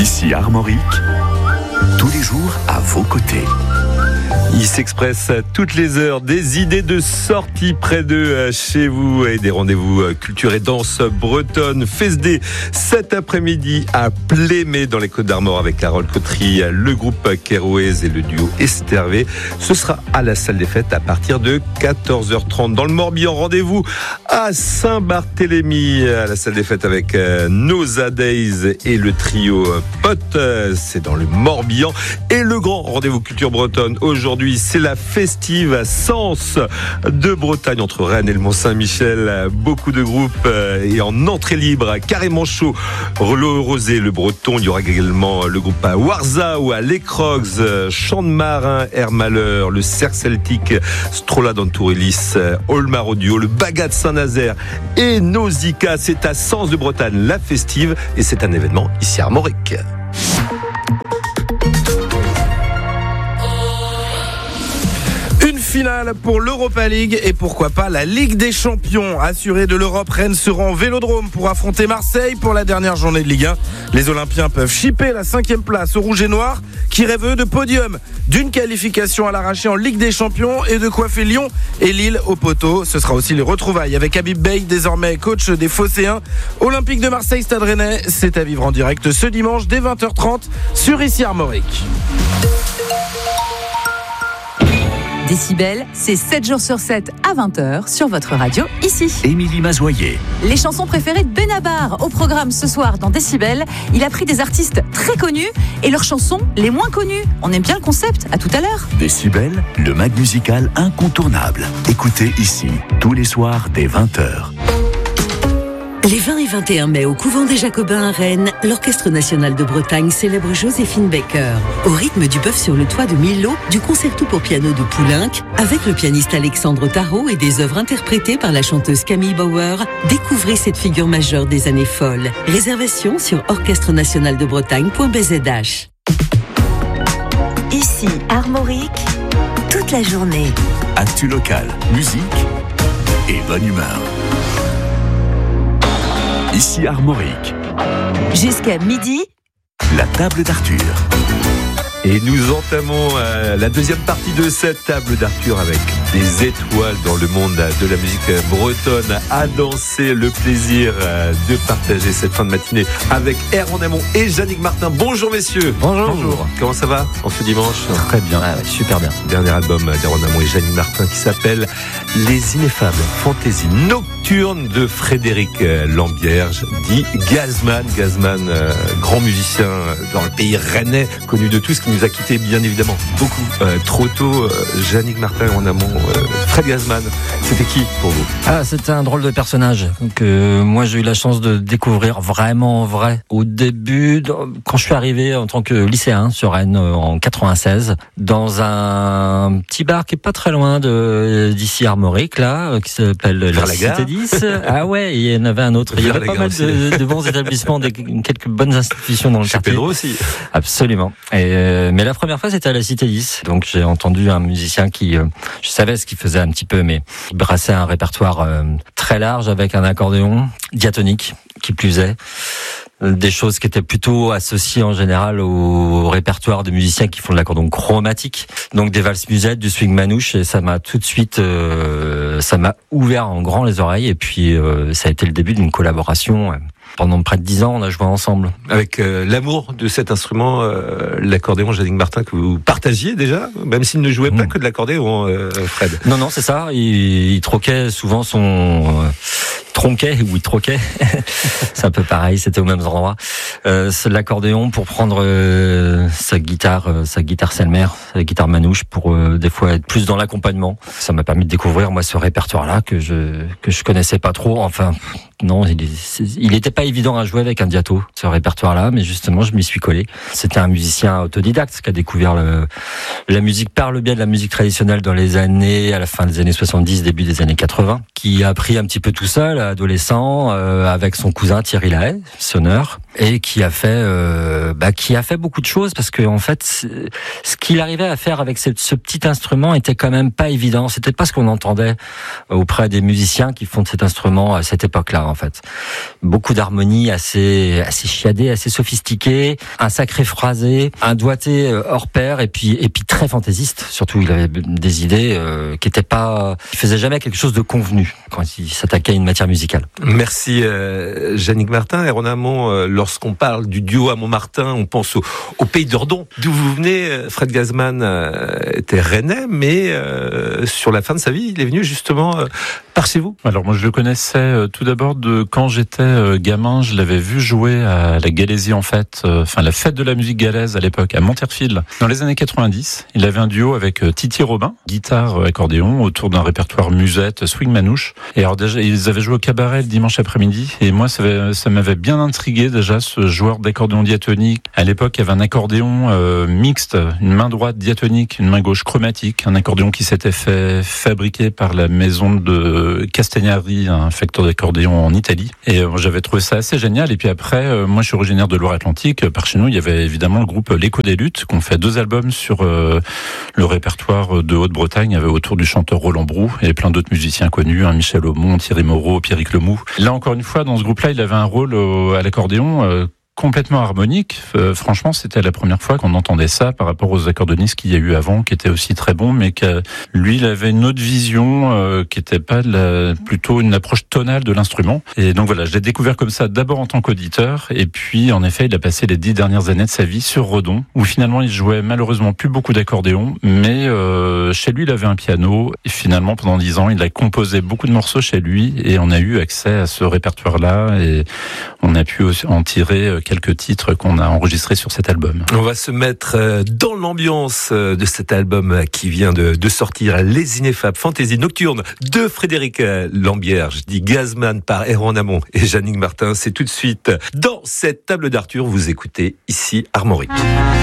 Ici Armorique, tous les jours à vos côtés. Ici Express, toutes les heures, des idées de sortie près de chez vous et des rendez-vous culture et danse bretonne. FESD cet après-midi à Plémé dans les Côtes-d'Armor avec Carole Cottry, le groupe Kerouez et le duo Estervé. Ce sera à la salle des fêtes à partir de 14h30. Dans le Morbihan, rendez-vous à Saint-Barthélemy à la salle des fêtes avec Noza Days et le trio Potes. C'est dans le Morbihan. Et le grand rendez-vous culture bretonne aujourd'hui, c'est la festive à Sens de Bretagne entre Rennes et le Mont-Saint-Michel. Beaucoup de groupes et en entrée libre, carrément chaud. Le Rosé, le Breton. Il y aura également le groupe à Warza ou à Les Crocs, Chant de Marin, Air Malheur, le Cercle Celtique, Strola d'Antourelis, Olmar Audio, le Bagat de Saint-Nazaire et Nausicaa. C'est à Sens de Bretagne, la festive, et c'est un événement ici à Armorique. Finale pour l'Europa League et pourquoi pas la Ligue des Champions. Assurés de l'Europe, Rennes sera en Vélodrome pour affronter Marseille pour la dernière journée de Ligue 1. Les Olympiens peuvent chipper la 5e place aux Rouges et Noirs qui rêvent de podium, d'une qualification à l'arraché en Ligue des Champions et de coiffer Lyon et Lille au poteau. Ce sera aussi les retrouvailles avec Habib Bey, désormais coach des Phocéens. Olympique de Marseille, Stade Rennais, c'est à vivre en direct ce dimanche dès 20h30 sur Ici Armorique. Décibel, c'est 7 jours sur 7 à 20h sur votre radio ici. Émilie Mazoyer. Les chansons préférées de Benabar au programme ce soir dans Décibel. Il a pris des artistes très connus et leurs chansons les moins connues. On aime bien le concept, à tout à l'heure. Décibel, le mag musical incontournable. Écoutez ici, tous les soirs dès 20h. Les 20 et 21 mai, au couvent des Jacobins à Rennes, l'Orchestre national de Bretagne célèbre Joséphine Baker. Au rythme du bœuf sur le toit de Milo, du concerto pour piano de Poulenc, avec le pianiste Alexandre Tarot et des œuvres interprétées par la chanteuse Camille Bauer, découvrez cette figure majeure des années folles. Réservation sur orchestrenationaldebretagne.bzh. Ici Armorique, toute la journée. Actu local, musique et bonne humeur. Ici Armorique. Jusqu'à midi, La table d'Arthur. Et nous entamons la deuxième partie de cette table d'Arthur avec des étoiles dans le monde de la musique bretonne à danser. Le plaisir de partager cette fin de matinée avec R en amont et Yannick Martin. Bonjour messieurs. Bonjour. Comment ça va en ce dimanche? Très bien, super bien. Dernier album d'Aaron Amont et Yannick Martin qui s'appelle Les Ineffables Fantaisies Nocturnes de Frédéric Lambierge, dit Gazman. Gazman, grand musicien dans le pays rennais, connu de tous, qui nous a quittés bien évidemment beaucoup trop tôt. Yannick Martin en amont, Fred Gazman, c'était qui pour vous? C'était un drôle de personnage que moi j'ai eu la chance de découvrir vraiment en vrai au début, quand je suis arrivé en tant que lycéen sur Rennes en 96, dans un petit bar qui est pas très loin d'ici Armorique là, qui s'appelle la Cité 10. Ah ouais, il y en avait un autre. Il y avait pas mal de bons établissements, quelques bonnes institutions dans le quartier. Pedro aussi. Absolument. Mais la première fois c'était à la Cité 10, donc j'ai entendu un musicien qui, je savais ce qu'il faisait un petit peu, mais il brassait un répertoire très large avec un accordéon diatonique qui plus est. Des choses qui étaient plutôt associées en général au répertoire de musiciens qui font de l'accordéon chromatique, donc des valses musettes, du swing manouche, et ça m'a tout de suite, ça m'a ouvert en grand les oreilles, et puis ça a été le début d'une collaboration. Pendant près de 10 ans, on a joué ensemble. Avec l'amour de cet instrument, l'accordéon, Yannick Martin, que vous partagiez déjà, même s'il ne jouait pas que de l'accordéon, Fred. Non, c'est ça. Il troquait souvent son... tronquait ou il troquait. C'est un peu pareil, c'était aux mêmes endroits. C'est l'accordéon pour prendre sa guitare Selmer, sa guitare manouche, pour des fois être plus dans l'accompagnement. Ça m'a permis de découvrir moi ce répertoire-là que je connaissais pas trop. Enfin, non, il était pas évident à jouer avec un diato, ce répertoire-là, mais justement je m'y suis collé. C'était un musicien autodidacte qui a découvert la musique par le biais de la musique traditionnelle à la fin des années 70, début des années 80, qui a appris un petit peu tout seul, adolescent, avec son cousin Thierry Lahaye, sonneur. et qui a fait beaucoup de choses, parce que en fait, ce qu'il arrivait à faire avec ce petit instrument était quand même pas évident. C'était pas ce qu'on entendait auprès des musiciens qui font de cet instrument à cette époque-là, en fait. Beaucoup d'harmonies assez chiadées, assez sophistiquées, un sacré phrasé, un doigté hors pair, et puis très fantaisiste. Surtout, il avait des idées qui faisaient jamais quelque chose de convenu quand il s'attaquait à une matière musicale. Merci Yannick Martin. Et en amont, lorsqu'on parle du duo à Montmartin, on pense au pays d'Ordon, d'où vous venez. Fred Gazman était rennais, mais sur la fin de sa vie, il est venu justement par chez vous. Alors moi je le connaissais tout d'abord de quand j'étais gamin, je l'avais vu jouer à la Galésie en fait, la fête de la musique galaise à l'époque à Monterfield. Dans les années 90, il avait un duo avec Titi Robin, guitare, accordéon, autour d'un répertoire musette, swing manouche. Et alors déjà ils avaient joué au cabaret le dimanche après-midi, et moi ça m'avait bien intrigué déjà, ce joueur d'accordéon diatonique. À l'époque il y avait un accordéon mixte, une main droite diatonique, une main gauche chromatique, un accordéon qui s'était fait fabriquer par la maison de Castagnari, un facteur d'accordéon en Italie. Et j'avais trouvé ça assez génial. Et puis après, moi je suis originaire de Loire-Atlantique. Par chez nous, il y avait évidemment le groupe L'Écho des Luttes, qui ont fait 2 albums sur le répertoire de Haute-Bretagne. Il y avait autour du chanteur Roland Brou et plein d'autres musiciens connus, Michel Aumont, Thierry Moreau, Pierrick Lemou. Là encore une fois, dans ce groupe-là, il avait un rôle à l'accordéon complètement harmonique. Franchement, c'était la première fois qu'on entendait ça par rapport aux accordéonistes qu'il y a eu avant, qui étaient aussi très bons, mais que lui, il avait une autre vision qui était pas plutôt une approche tonale de l'instrument. Et donc voilà, je l'ai découvert comme ça, d'abord en tant qu'auditeur, et puis en effet, il a passé les 10 dernières années de sa vie sur Redon, où finalement il jouait malheureusement plus beaucoup d'accordéon, mais chez lui, il avait un piano, et finalement pendant 10 ans, il a composé beaucoup de morceaux chez lui, et on a eu accès à ce répertoire-là, et on a pu aussi en tirer quelques titres qu'on a enregistrés sur cet album. On va se mettre dans l'ambiance de cet album qui vient de sortir, Les Ineffables Fantaisies Nocturnes de Frédéric Lambière. Je dis Gazman par Erwan Amont et Yannick Martin. C'est tout de suite dans cette table d'Arthur. Vous écoutez ici Armorique.